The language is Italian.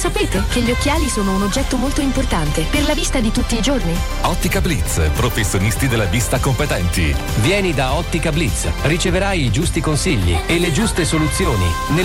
sapete che gli occhiali sono un oggetto molto importante per la vista di tutti i giorni? Ottica Blitz, professionisti della vista competenti. Vieni da Ottica Blitz, riceverai i giusti consigli e le giuste soluzioni